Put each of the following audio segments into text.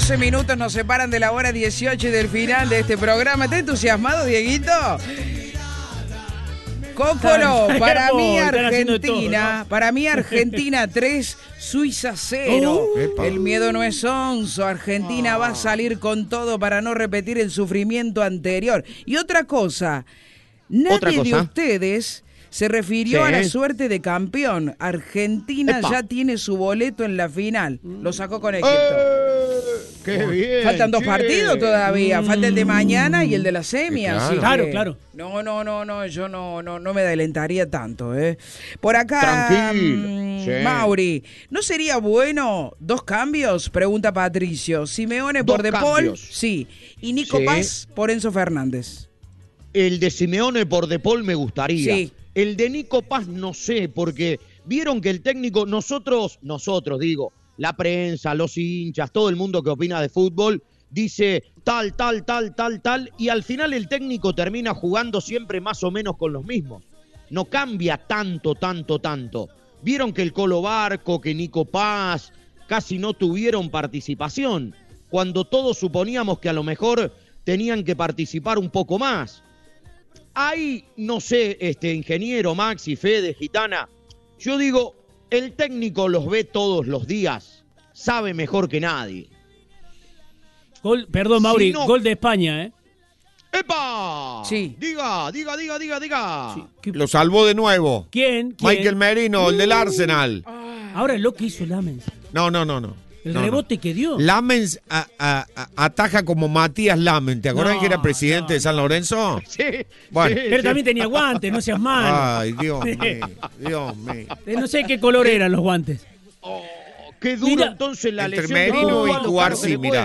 12 minutos nos separan de la hora 18 y del final de este programa. ¿Estás entusiasmado, Dieguito? Cócolo, para mí Argentina 3, Suiza 0. El miedo no es onzo, Argentina va a salir con todo para no repetir el sufrimiento anterior. Y otra cosa, nadie de ustedes se refirió a la suerte de campeón. Argentina ya tiene su boleto en la final. Lo sacó con Egipto. ¡Qué bien! Faltan 2 partidos todavía. Falta el de mañana y el de la semi. Claro. No, yo no me adelantaría tanto. Por acá, tranquilo. Mauri, ¿no sería bueno 2 cambios? Pregunta Patricio. Simeone por De Paul, sí. Y Nico Paz por Enzo Fernández. El de Simeone por De Paul me gustaría. Sí. El de Nico Paz no sé, porque vieron que el técnico, nosotros digo, la prensa, los hinchas, todo el mundo que opina de fútbol, dice tal, y al final el técnico termina jugando siempre más o menos con los mismos. No cambia tanto. Vieron que el Colo Barco, que Nico Paz, casi no tuvieron participación, cuando todos suponíamos que a lo mejor tenían que participar un poco más. Ahí, no sé, ingeniero, Maxi, Fede, Gitana, yo digo, el técnico los ve todos los días, sabe mejor que nadie. Gol, perdón, Mauri, si no, gol de España, ¡Epa! Sí. Diga. Sí. Lo salvó de nuevo. ¿Quién? Michael Merino, el del Arsenal. Ahora lo que hizo Lamens. No. El rebote que dio. Lamens ataja como Matías Lamens. ¿Te acordás que era presidente de San Lorenzo? Sí. Bueno. Pero también tenía guantes, no seas malo. Ay, Dios mío. No sé qué color eran los guantes. Qué duro entonces la entre lesión. Merino y Cuarzi, mirá.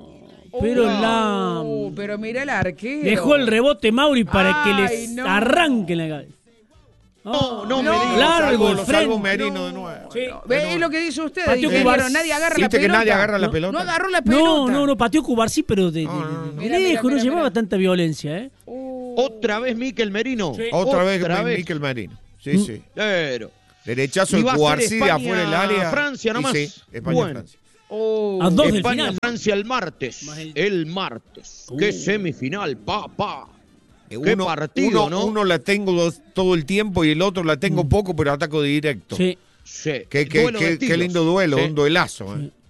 Pero mirá el arquero. Dejó el rebote Mauri para que les arranquen la cabeza. No me digas. Largo el salvo Merino de nuevo. Sí. Es lo que dice usted. Nadie agarra la pelota. Que nadie agarra la pelota. No agarró la pelota. No, pateó Cubarsí, pero de lejos, no llevaba tanta violencia, Otra vez Mikel Merino. Sí. Otra vez Mikel Merino. Sí. Pero derechazo de Cubarsí de afuera del área. Francia nomás. Sí, España-Francia. A 2 del final. Francia el martes. Qué semifinal, papá. Qué partido, ¿no? Uno la tengo todo el tiempo y el otro la tengo poco, pero ataco directo. Sí. Qué lindo duelo, un duelazo.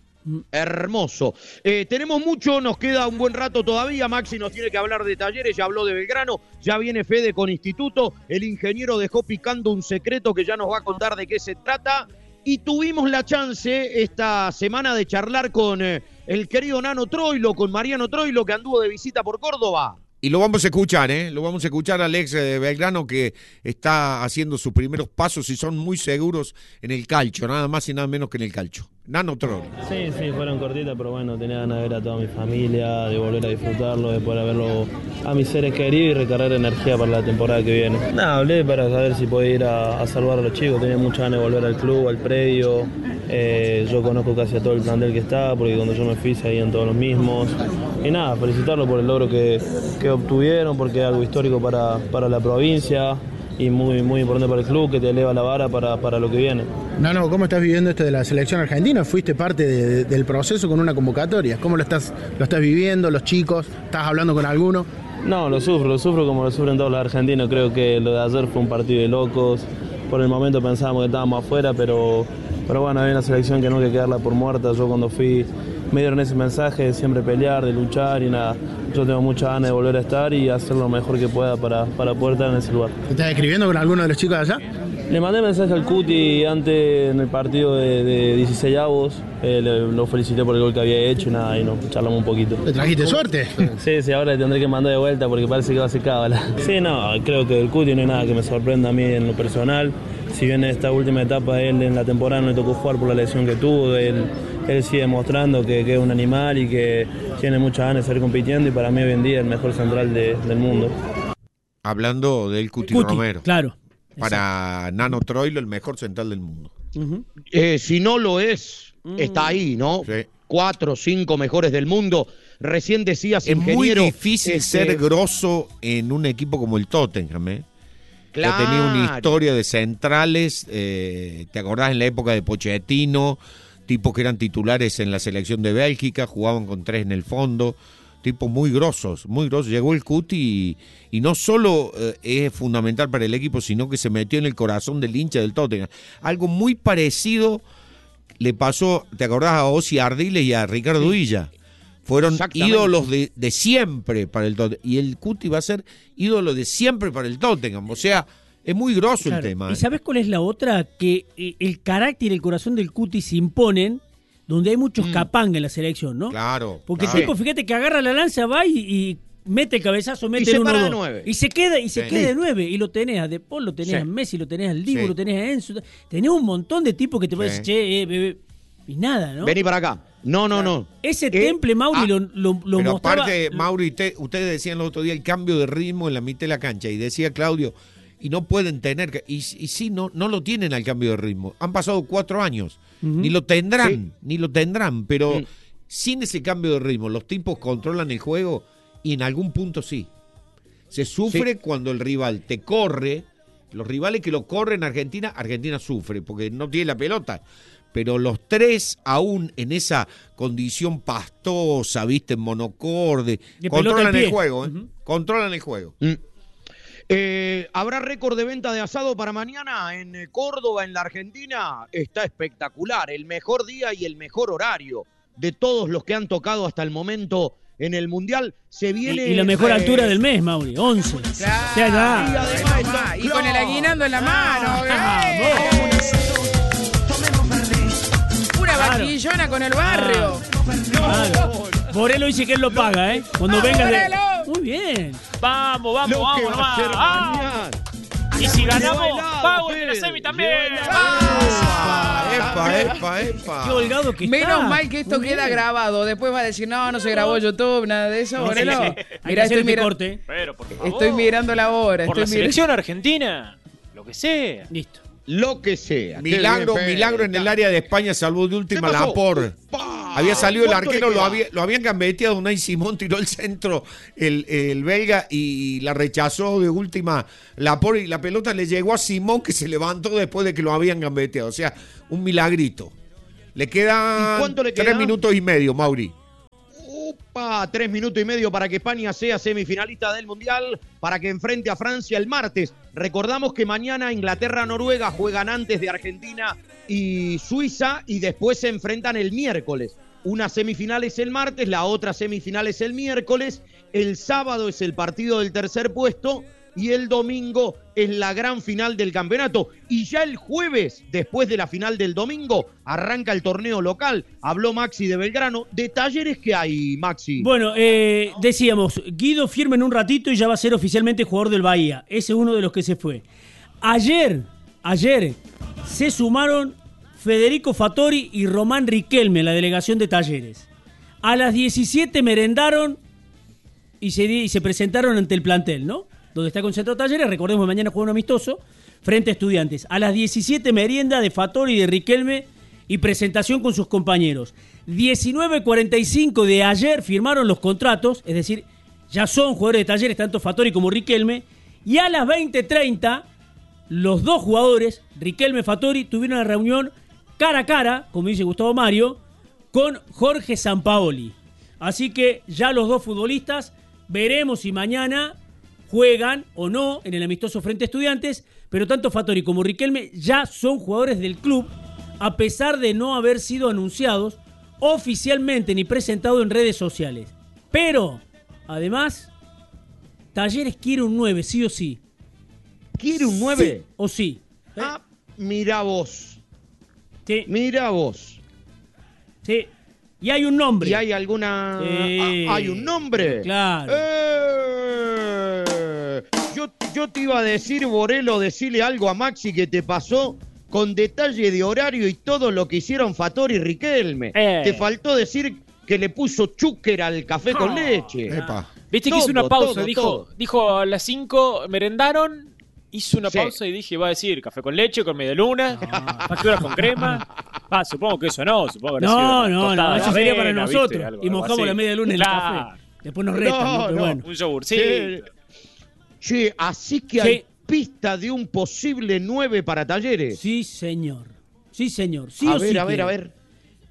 Hermoso. Tenemos mucho, nos queda un buen rato todavía. Maxi nos tiene que hablar de Talleres, ya habló de Belgrano, ya viene Fede con Instituto. El ingeniero dejó picando un secreto que ya nos va a contar de qué se trata. Y tuvimos la chance esta semana de charlar con el querido Nano Troilo, con Mariano Troilo, que anduvo de visita por Córdoba. Y lo vamos a escuchar, Lo vamos a escuchar al ex de Belgrano que está haciendo sus primeros pasos y son muy seguros en el calcio, nada más y nada menos que en el calcio. Nano Troilo. Sí, fueron cortitas, pero bueno, tenía ganas de ver a toda mi familia, de volver a disfrutarlo, de poder verlo a mis seres queridos y recargar energía para la temporada que viene. Hablé para saber si podía ir a salvar a los chicos, tenía muchas ganas de volver al club, al predio. Yo conozco casi a todo el plantel que está, porque cuando yo me fui seguían todos los mismos. Y nada, felicitarlo por el logro que obtuvieron, porque es algo histórico para la provincia y muy importante para el club, que te eleva la vara para lo que viene. Nano, ¿cómo estás viviendo esto de la selección argentina? Fuiste parte del proceso con una convocatoria. ¿Cómo lo estás viviendo, los chicos? ¿Estás hablando con alguno? No, lo sufro como lo sufren todos los argentinos. Creo que lo de ayer fue un partido de locos. Por el momento pensábamos que estábamos afuera, pero bueno, hay una selección que no hay que quedarla por muerta. Yo cuando fui me dieron ese mensaje de siempre pelear, de luchar y nada. Yo tengo mucha ganas de volver a estar y hacer lo mejor que pueda para poder estar en ese lugar. ¿Te estás escribiendo con alguno de los chicos de allá? Le mandé mensaje al Cuti antes en el partido de 16avos, lo felicité por el gol que había hecho y nada, y nos charlamos un poquito. ¿Te trajiste suerte? Sí, ahora le tendré que mandar de vuelta porque parece que va a ser cábala. Sí, no, creo que el Cuti no hay nada que me sorprenda a mí en lo personal. Si bien en esta última etapa él en la temporada no le tocó jugar por la lesión que tuvo, él sigue mostrando que es un animal y que tiene muchas ganas de seguir compitiendo y para mí hoy en día es el mejor central del mundo. Hablando del Cuti Romero. Claro. Para Nano Troilo, el mejor central del mundo. Si no lo es, está ahí, ¿no? Sí. 4 o 5 mejores del mundo. Recién decías, es ingeniero... muy difícil ser grosso en un equipo como el Tottenham, Claro. Que ha tenido una historia de centrales, ¿te acordás en la época de Pochettino? tipos que eran titulares en la selección de Bélgica, jugaban con 3 en el fondo, tipos muy grosos, muy grosos. Llegó el Cuti y no solo es fundamental para el equipo, sino que se metió en el corazón del hincha del Tottenham. Algo muy parecido le pasó, ¿te acordás? A Ossi Ardiles y a Ricardo Villa. Fueron ídolos de siempre para el Tottenham. Y el Cuti va a ser ídolo de siempre para el Tottenham. O sea, es muy grosso el tema. ¿Y sabes cuál es la otra? Que el carácter y el corazón del Cuti se imponen donde hay muchos capanga en la selección, ¿no? Claro. Porque el tipo, fíjate que agarra la lanza, va y mete el cabezazo, mete el 1-2. Y se queda de 9. Y lo tenés a De Paul, lo tenés a Messi, lo tenés al Dibu, lo tenés a Enzo. Tenés un montón de tipos que te pueden decir, che, bebé. Y nada, ¿no? Vení para acá. No. Ese temple, Mauri, lo pero mostraba. Aparte, Mauri, ustedes decían el otro día el cambio de ritmo en la mitad de la cancha. Y decía Claudio, y no pueden tener. Y sí, no lo tienen al cambio de ritmo. Han pasado 4 años. Ni lo tendrán. Pero sin ese cambio de ritmo, los tipos controlan el juego y en algún punto sí. Se sufre cuando el rival te corre. Los rivales que lo corren Argentina sufre porque no tiene la pelota. Pero los 3 aún en esa condición pastosa, viste, en monocorde, controlan el juego, controlan el juego. ¿Habrá récord de venta de asado para mañana en Córdoba, en la Argentina? Está espectacular, el mejor día y el mejor horario de todos los que han tocado hasta el momento en el Mundial. Se viene y la mejor altura del mes, Mauri, 11. Claro. Y con el aguinaldo en la mano. Una vaquillona con el barrio. Claro. Borelo dice que él lo paga, ¿eh? Cuando venga de... Muy bien. Vamos nomás. Y si ganamos, pago en la semi también. Epa. Qué holgado que está. Menos mal que esto queda grabado. Después va a decir, no se grabó YouTube, nada de eso, Borelo. Mira, corte. Pero, por favor. Estoy mirando la hora. Por la selección argentina, lo que sea. Listo. Lo que sea. Milagro en el área de España, salvó de última Laporte. Había salido el arquero, lo habían gambeteado. Unai Simón tiró el centro, el belga, y la rechazó de última Laporte. Y la pelota le llegó a Simón, que se levantó después de que lo habían gambeteado. O sea, un milagrito. Le quedan 3 minutos y medio, Mauri. 3 minutos y medio para que España sea semifinalista del Mundial, para que enfrente a Francia el martes. Recordamos que mañana Inglaterra-Noruega juegan antes de Argentina y Suiza y después se enfrentan el miércoles. Una semifinal es el martes, la otra semifinal es el miércoles, el sábado es el partido del tercer puesto y el domingo es la gran final del campeonato. Y ya el jueves, después de la final del domingo, arranca el torneo local. Habló Maxi de Belgrano. ¿Detalles que hay, Maxi? Bueno, decíamos, Guido firma en un ratito y ya va a ser oficialmente jugador del Bahía. Ese es uno de los que se fue. Ayer se sumaron Federico Fattori y Román Riquelme en la delegación de Talleres. A las 17 merendaron y se presentaron ante el plantel, ¿no? Donde está concentrado Talleres, recordemos que mañana juega un amistoso frente a Estudiantes. A las 17 merienda de Fattori y de Riquelme y presentación con sus compañeros. 19:45 de ayer firmaron los contratos, es decir, ya son jugadores de Talleres, tanto Fattori como Riquelme, y a las 20:30 los dos jugadores, Riquelme y Fattori, tuvieron una reunión cara a cara, como dice Gustavo Mario, con Jorge Sampaoli. Así que ya los dos futbolistas, veremos si mañana juegan o no en el amistoso frente a Estudiantes, pero tanto Fattori como Riquelme ya son jugadores del club, a pesar de no haber sido anunciados oficialmente ni presentados en redes sociales. Pero, además, Talleres quiere un 9, sí o sí. ¿Quiere un 9? Sí o sí. Mirá vos. Sí. Mirá vos. Sí. Y hay un nombre. ¿Y hay alguna...? ¿Hay un nombre? Claro. Yo te iba a decir, Borelo, decirle algo a Maxi que te pasó con detalle de horario y todo lo que hicieron Fattori y Riquelme. Te faltó decir que le puso chúquer al café con leche. Viste que hizo una pausa, dijo a las 5 merendaron, hizo una pausa y dije, va a decir café con leche, con media luna, facturas con crema. Supongo que eso no, supongo que no, eso sería para nosotros. ¿viste? Algo mojamos así. La media luna en el café. Después nos restan, pero bueno. Un yogur, sí. Che, así que hay pista de un posible 9 para Talleres. Sí, señor. Sí, a ver.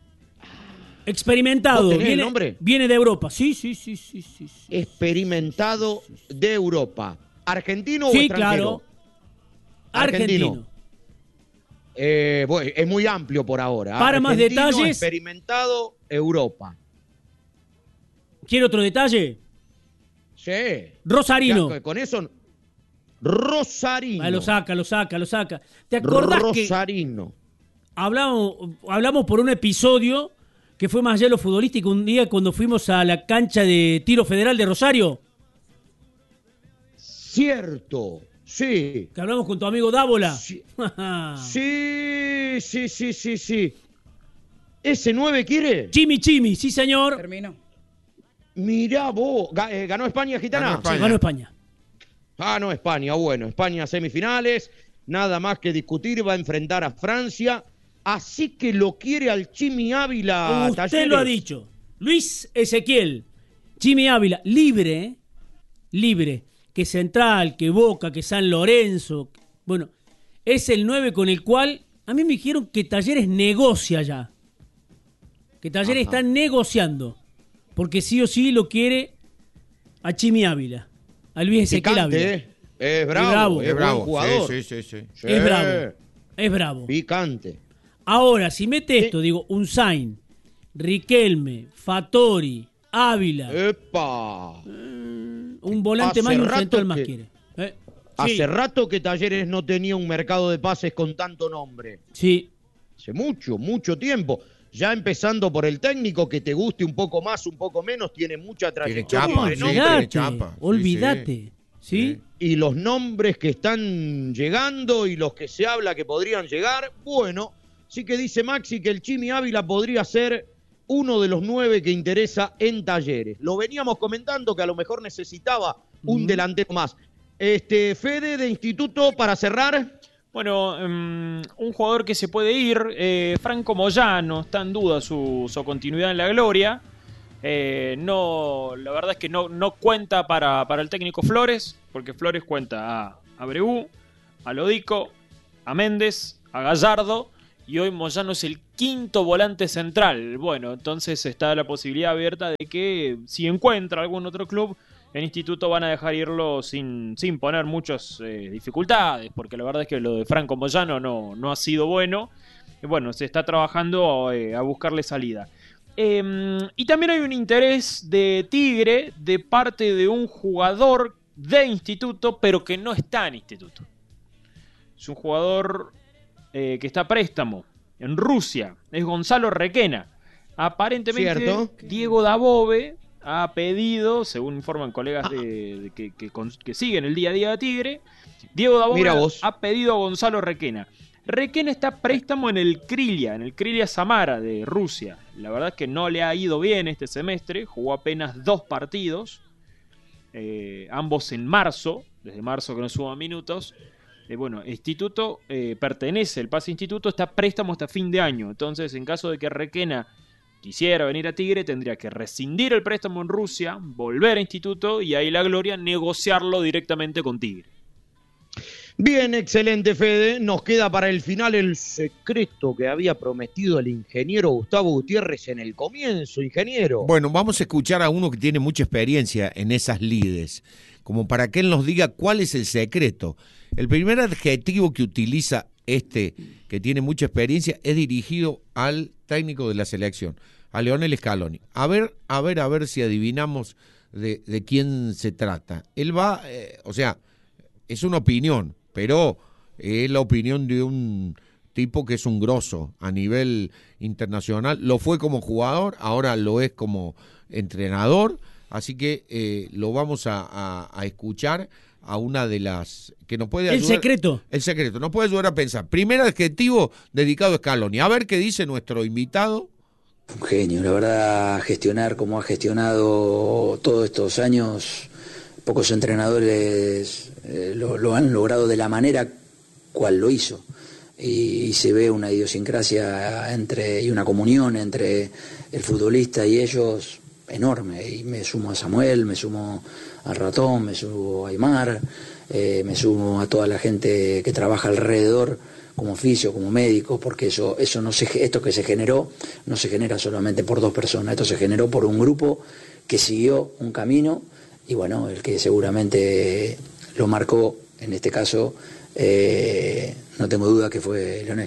Experimentado. ¿Tenés el nombre? Viene de Europa. Sí. Experimentado de Europa. ¿Argentino o Sí, extranjero? claro. Argentino. Bueno, es muy amplio por ahora. Para más detalles. Experimentado Europa. ¿Quiere otro detalle? Sí. Rosarino. Ya, con eso. Rosarino. Lo saca. ¿Te acordás Rosarino. que hablamos por un episodio que fue más allá de lo futbolístico un día cuando fuimos a la cancha de tiro federal de Rosario? Cierto, sí. Que hablamos con tu amigo Dávola. Sí. Sí. ¿Ese 9 quiere? Chimi, sí señor. Termino. Mirá vos. ¿Ganó España, Gitana? Ganó España. No, España, bueno. España semifinales. Nada más que discutir. Va a enfrentar a Francia. Así que lo quiere al Chimi Ávila. Usted Talleres. lo ha dicho. Luis Ezequiel. Chimi Ávila. Libre. Que Central, que Boca, que San Lorenzo. Bueno, es el 9 con el cual a mí me dijeron que Talleres negocia ya. Que Talleres está negociando. Porque sí o sí lo quiere a Chimi Ávila. A Luis Ezequiel Ávila. Es bravo. Es bravo. Buen jugador. Sí. Es bravo. Picante. Ahora, si mete esto, digo, Unzain, Riquelme, Fattori, Ávila. ¡Epa! Un volante más y un central más quiere. Hace rato que Talleres no tenía un mercado de pases con tanto nombre. Sí. Hace mucho tiempo. Ya empezando por el técnico, que te guste un poco más, un poco menos, tiene mucha trayectoria. Olvídate. ¿Sí? Y los nombres que están llegando y los que se habla que podrían llegar, bueno, sí que dice Maxi que el Chimi Ávila podría ser uno de los 9 que interesa en Talleres. Lo veníamos comentando que a lo mejor necesitaba un delantero más. Fede, de Instituto, para cerrar. Bueno, un jugador que se puede ir, Franco Moyano, está en duda su continuidad en la gloria. La verdad es que no cuenta para el técnico Flores, porque Flores cuenta a Abreu, a Lodico, a Méndez, a Gallardo, y hoy Moyano es el quinto volante central. Bueno, entonces está la posibilidad abierta de que si encuentra algún otro club, el Instituto van a dejar irlo sin poner muchas dificultades, porque la verdad es que lo de Franco Moyano no ha sido bueno. Y bueno, se está trabajando a buscarle salida. Y también hay un interés de Tigre de parte de un jugador de Instituto, pero que no está en Instituto. Es un jugador que está a préstamo en Rusia. Es Gonzalo Requena. Aparentemente, ¿cierto? Diego Dabove ha pedido, según informan colegas que siguen el día a día de Tigre, Diego Dabove ha pedido a Gonzalo Requena. Requena está a préstamo en el Krylia Samara de Rusia. La verdad es que no le ha ido bien este semestre, jugó apenas 2 partidos, ambos en marzo, desde marzo que no suma minutos. Instituto pertenece, el pase Instituto está a préstamo hasta fin de año, entonces en caso de que Requena quisiera venir a Tigre, tendría que rescindir el préstamo en Rusia, volver a Instituto y ahí la gloria negociarlo directamente con Tigre. Bien, excelente, Fede. Nos queda para el final el secreto que había prometido el ingeniero Gustavo Gutiérrez en el comienzo, ingeniero. Bueno, vamos a escuchar a uno que tiene mucha experiencia en esas lides, como para que él nos diga cuál es el secreto. El primer adjetivo que utiliza que tiene mucha experiencia, es dirigido al técnico de la selección, a Lionel Scaloni. A ver si adivinamos de quién se trata. Él va, es una opinión, pero es la opinión de un tipo que es un grosso a nivel internacional. Lo fue como jugador, ahora lo es como entrenador, así que lo vamos a escuchar a una de las que nos puede ayudar. El secreto, nos puede ayudar a pensar. Primer adjetivo dedicado a Scaloni. A ver qué dice nuestro invitado. Un genio, la verdad, gestionar como ha gestionado todos estos años, pocos entrenadores lo han logrado de la manera cual lo hizo. Y se ve una idiosincrasia y una comunión entre el futbolista y ellos enorme. Y me sumo a Samuel, me sumo al Ratón, me sumo a Aymar, me sumo a toda la gente que trabaja alrededor como oficio, como médico, porque esto que se generó no se genera solamente por 2 personas, esto se generó por un grupo que siguió un camino y bueno, el que seguramente lo marcó, en este caso, no tengo duda que fue Lionel.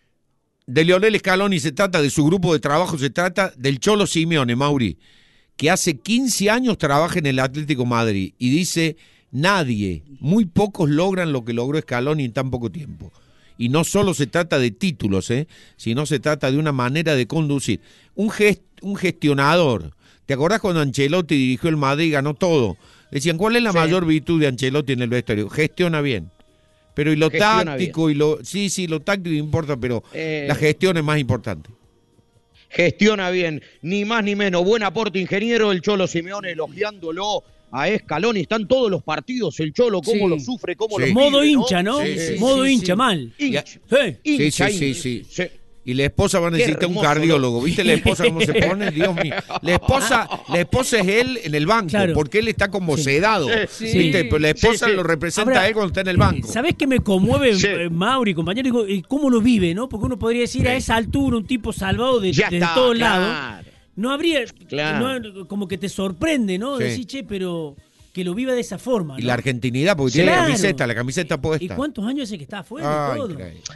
De Lionel Scaloni se trata, de su grupo de trabajo se trata, del Cholo Simeone, Mauri, que hace 15 años trabaja en el Atlético Madrid y dice, nadie, muy pocos logran lo que logró Scaloni en tan poco tiempo. Y no solo se trata de títulos, sino se trata de una manera de conducir. Un gestionador. ¿Te acordás cuando Ancelotti dirigió el Madrid y ganó todo? Decían, ¿cuál es la mayor virtud de Ancelotti en el vestuario? Gestiona bien. Pero y lo táctico bien. Lo táctico importa, pero la gestión es más importante. Gestiona bien, ni más ni menos. Buen aporte, ingeniero, el Cholo Simeone elogiándolo a Scaloni. Están todos los partidos, el Cholo, cómo lo sufre, cómo lo modo vive, hincha, ¿no? Modo hincha, mal. Hincha. Sí. Y la esposa va a necesitar un cardiólogo. ¿Viste la esposa cómo se pone? Dios mío. La esposa es él en el banco, porque él está como sedado. ¿Viste? Pero la esposa lo representa a él cuando está en el banco. ¿Sabés qué me conmueve, Mauri, compañero? Digo, ¿cómo lo vive, no? Porque uno podría decir a esa altura un tipo salvado de todos lados. No habría, como que te sorprende, ¿no? Decir, che, pero que lo viva de esa forma, ¿no? Y la argentinidad, porque tiene la camiseta puesta. ¿Y cuántos años hace que está afuera? Todo.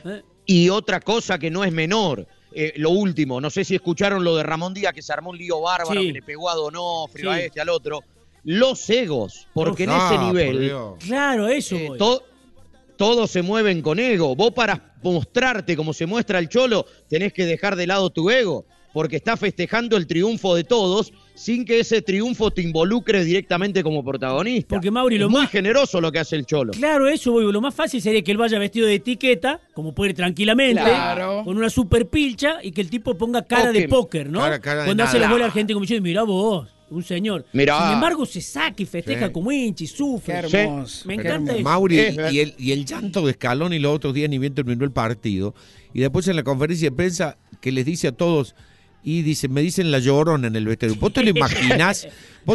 Y otra cosa que no es menor, lo último, no sé si escucharon lo de Ramón Díaz, que se armó un lío bárbaro, que le pegó a Donofrio, a este, al otro. Los egos, porque en ese nivel... Claro, eso voy. Todos se mueven con ego. Vos para mostrarte como se muestra el Cholo, tenés que dejar de lado tu ego, porque está festejando el triunfo de todos sin que ese triunfo te involucre directamente como protagonista. Porque Mauri, es muy generoso lo que hace el Cholo. Claro, eso voy. Lo más fácil sería que él vaya vestido de etiqueta, como puede ir tranquilamente, con una super pilcha, y que el tipo ponga cara de póker, ¿no? Cara cuando hace la bola argentina, como diciendo, mirá vos, un señor. Mirá. Sin embargo, se saca y festeja como hincha y sufre. Qué hermoso. Me encanta eso. Mauri, y el llanto de Scaloni los otros días ni bien terminó el partido. Y después en la conferencia de prensa que les dice a todos... Y me dicen la Llorona en el vestuario. ¿Vos te lo imaginás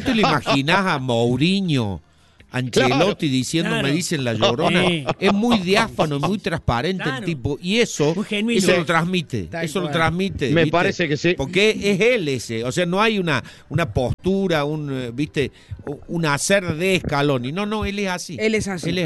a Mourinho, Ancelotti diciendo me dicen la Llorona? Es muy diáfano, muy transparente el tipo. Y eso lo transmite. Lo transmite. Me parece que sí. Porque es él ese. O sea, no hay una postura, un hacer de Scaloni. No, él es así. Es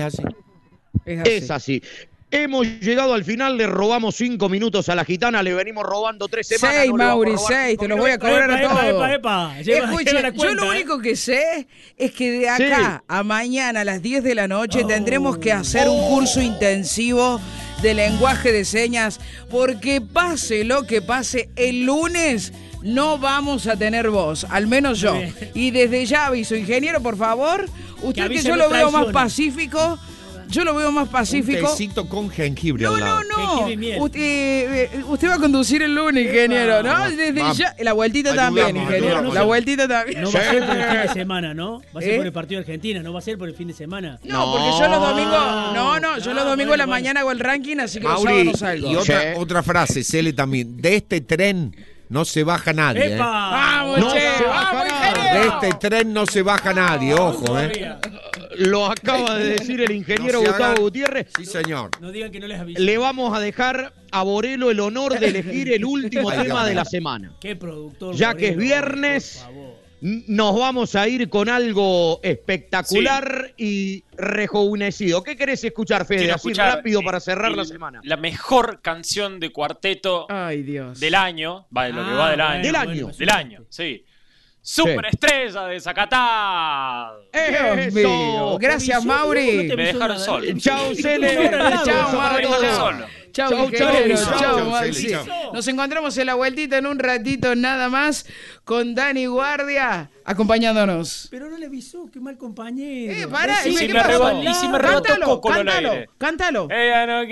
así. Hemos llegado al final, le robamos 5 minutos a la gitana, le venimos robando 3 semanas. 6, Mauri, 6, te los voy a cobrar a todos. Escuche, yo lo único que sé es que de acá a mañana a las 10 de la noche tendremos que hacer un curso intensivo de lenguaje de señas, porque pase lo que pase, el lunes no vamos a tener voz, al menos yo. Y desde ya aviso, ingeniero, por favor, usted que yo lo veo más pacífico... Yo lo veo más pacífico. Un tecito con jengibre al lado. No. Usted va a conducir el lunes, ingeniero, ¿no? Desde ya. La vueltita también, ingeniero. La vueltita también. No va a ser por el fin de semana, ¿no? Va a ser por el partido de Argentina, no va a ser por el fin de semana. No, porque yo los domingos. Yo los domingos a la mañana hago el ranking, así que los sábados no salgo. Y otra frase, Cele también. De este tren no se baja nadie. ¡Vamos, vamos, ingeniero! De este tren no se baja nadie, ojo, Lo acaba de decir el ingeniero Gustavo Gutiérrez. Sí, señor. No digan que no les aviso. Le vamos a dejar a Borelo el honor de elegir el último tema de la semana. Qué productor. Ya que es viernes, nos vamos a ir con algo espectacular y rejuvenecido. ¿Qué querés escuchar, Fede? Así rápido para cerrar la semana. La mejor canción de cuarteto del año. Lo que va del año. Del año, sí. Superestrella de Zacatá. Dios mío. Gracias, Mauri. Me dejaron solo. Chao, Cele. Chao, Mauri. Chao, ingeniero. Chao, Maxi. Nos encontramos en la vueltita en un ratito nada más con Dani Guardia acompañándonos. Pero no le avisó, qué mal compañero. Pará, y si me rebotó Coco al aire. Cántalo. Ella no